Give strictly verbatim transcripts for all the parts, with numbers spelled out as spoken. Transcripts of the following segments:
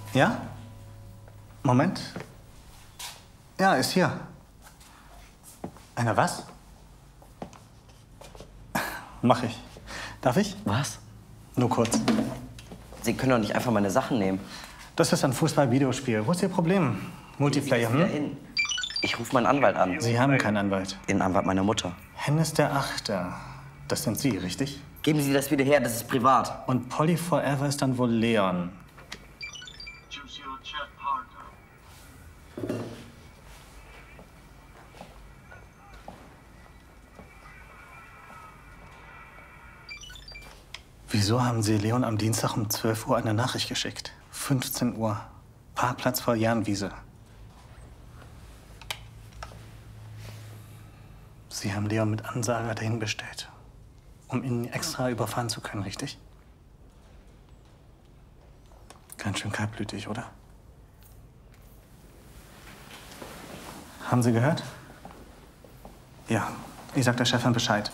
Ja? Moment. Ja, ist hier. Eine was? Mach ich. Darf ich? Was? Nur kurz. Sie können doch nicht einfach meine Sachen nehmen. Das ist ein Fußball-Videospiel. Wo ist Ihr Problem? Multiplayer, hm? Ich rufe meinen Anwalt an. Sie haben keinen Anwalt. Den Anwalt meiner Mutter. Hennes der Achte. Das sind Sie, richtig? Geben Sie das wieder her, das ist privat. Und Polly Forever ist dann wohl Leon. Wieso haben Sie Leon am Dienstag um zwölf Uhr eine Nachricht geschickt? fünfzehn Uhr. Parkplatz vor Jahnwiese. Sie haben Leon mit Ansage dahin bestellt, um ihn extra überfahren zu können, richtig? Ganz schön kaltblütig, oder? Haben Sie gehört? Ja, ich sag der Chefin Bescheid.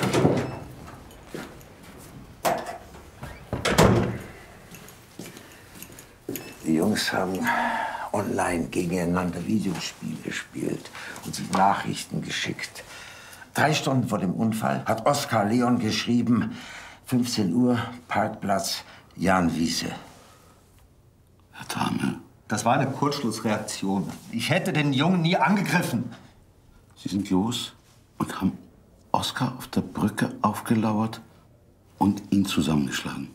Die Jungs haben online gegeneinander Videospiele gespielt und sich Nachrichten geschickt. Drei Stunden vor dem Unfall hat Oskar Leon geschrieben, fünfzehn Uhr, Parkplatz, Jahnwiese. Herr Thame. Das war eine Kurzschlussreaktion. Ich hätte den Jungen nie angegriffen. Sie sind los und haben Oskar auf der Brücke aufgelauert und ihn zusammengeschlagen.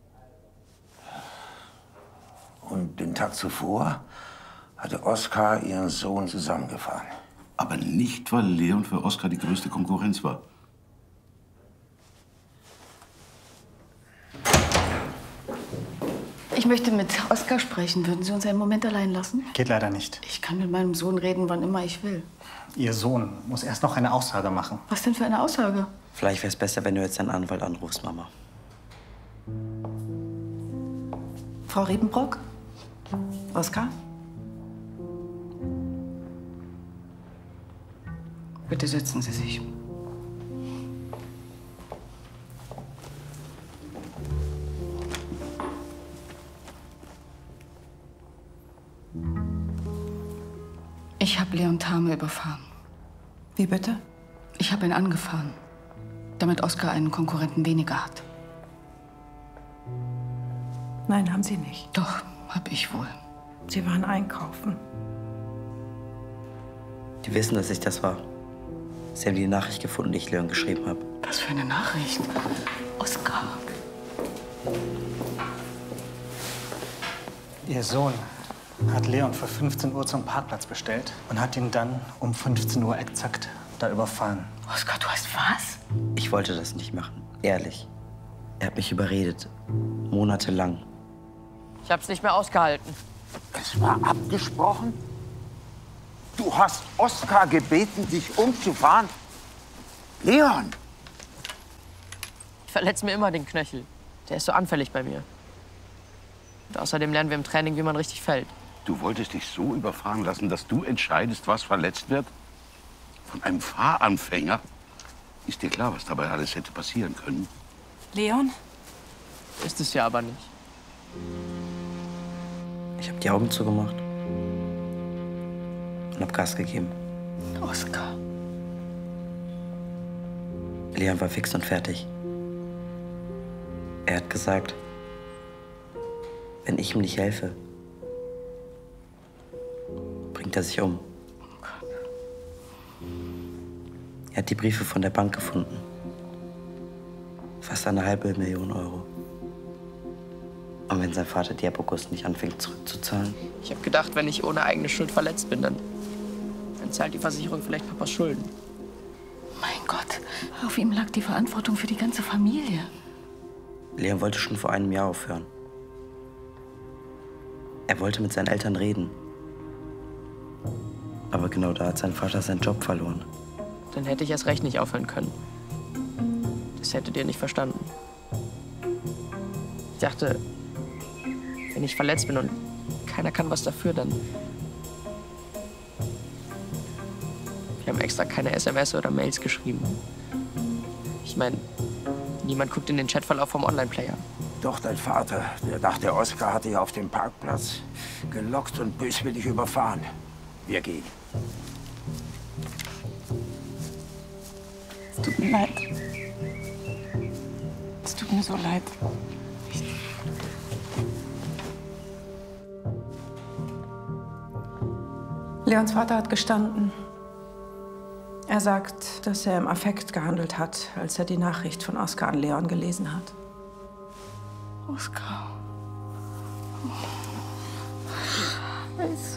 Und den Tag zuvor hatte Oskar ihren Sohn zusammengefahren. Aber nicht, weil Leon für Oskar die größte Konkurrenz war. Ich möchte mit Oskar sprechen. Würden Sie uns einen Moment allein lassen? Geht leider nicht. Ich kann mit meinem Sohn reden, wann immer ich will. Ihr Sohn muss erst noch eine Aussage machen. Was denn für eine Aussage? Vielleicht wäre es besser, wenn du jetzt deinen Anwalt anrufst, Mama. Frau Riepenbrock? Oskar? Bitte setzen Sie sich. Ich habe Leon Thame überfahren. Wie bitte? Ich habe ihn angefahren, damit Oskar einen Konkurrenten weniger hat. Nein, haben Sie nicht. Doch, habe ich wohl. Sie waren einkaufen. Die wissen, dass ich das war. Sie haben die Nachricht gefunden, die ich Leon geschrieben habe. Was für eine Nachricht? Oskar. Ihr Sohn hat Leon für fünfzehn Uhr zum Parkplatz bestellt und hat ihn dann um fünfzehn Uhr exakt da überfahren. Oskar, du hast was? Ich wollte das nicht machen, ehrlich. Er hat mich überredet, monatelang. Ich hab's nicht mehr ausgehalten. Es war abgesprochen? Du hast Oskar gebeten, dich umzufahren? Leon! Ich verletze mir immer den Knöchel. Der ist so anfällig bei mir. Und außerdem lernen wir im Training, wie man richtig fällt. Du wolltest dich so überfahren lassen, dass du entscheidest, was verletzt wird? Von einem Fahranfänger? Ist dir klar, was dabei alles hätte passieren können? Leon? Ist es ja aber nicht. Ich habe die Augen zugemacht und hab Gas gegeben. Oskar. Leon war fix und fertig. Er hat gesagt, wenn ich ihm nicht helfe, bringt er sich um. Er hat die Briefe von der Bank gefunden. Fast eine halbe Million Euro. Und wenn sein Vater die ab August nicht anfängt zurückzuzahlen? Ich habe gedacht, wenn ich ohne eigene Schuld verletzt bin, dann, dann zahlt die Versicherung vielleicht Papas Schulden. Mein Gott, auf ihm lag die Verantwortung für die ganze Familie. Leon wollte schon vor einem Jahr aufhören. Er wollte mit seinen Eltern reden. Aber genau da hat sein Vater seinen Job verloren. Dann hätte ich erst recht nicht aufhören können. Das hättet ihr nicht verstanden. Ich dachte, wenn ich verletzt bin und keiner kann was dafür, dann... Wir haben extra keine S M S oder Mails geschrieben. Ich meine, niemand guckt in den Chatverlauf vom Online-Player. Doch, dein Vater, der dachte, Oskar hatte ja auf dem Parkplatz gelockt und böswillig überfahren. Wir gehen. Es tut mir leid. Es tut mir so leid. Leons Vater hat gestanden. Er sagt, dass er im Affekt gehandelt hat, als er die Nachricht von Oskar an Leon gelesen hat. Oskar. Scheiße.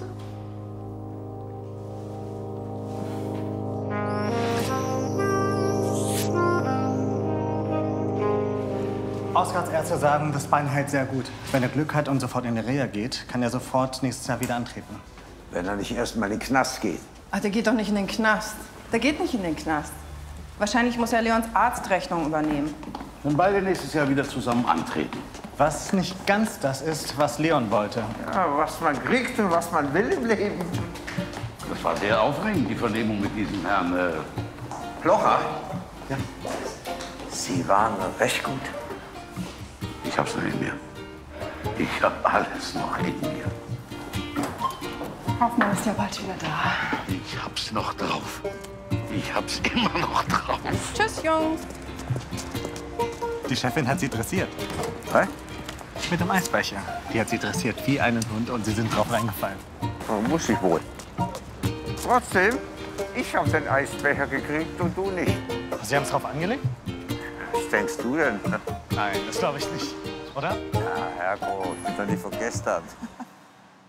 Oskars Ärzte sagen, das Bein hält sehr gut. Wenn er Glück hat und sofort in die Reha geht, kann er sofort nächstes Jahr wieder antreten. Wenn er nicht erst mal in den Knast geht. Ach, der geht doch nicht in den Knast. Der geht nicht in den Knast. Wahrscheinlich muss er Leons Arztrechnung übernehmen. Wenn beide nächstes Jahr wieder zusammen antreten. Was nicht ganz das ist, was Leon wollte. Ja, was man kriegt und was man will im Leben. Das war sehr aufregend, die Vernehmung mit diesem Herrn äh, Plocher, Ja. Sie waren recht gut. Ich hab's noch in mir. Ich hab alles noch in mir. Hoffmann ist ja bald wieder da. Ich hab's noch drauf. Ich hab's immer noch drauf. Tschüss, Jungs. Die Chefin hat sie dressiert. Was? Mit dem Eisbecher. Die hat sie dressiert wie einen Hund und sie sind drauf reingefallen. Oh, muss ich wohl. Trotzdem, ich habe den Eisbecher gekriegt und du nicht. Sie haben es drauf angelegt? Was denkst du denn? Nein, das glaube ich nicht. Oder? Ja, Herrgott, das ist doch nicht von gestern.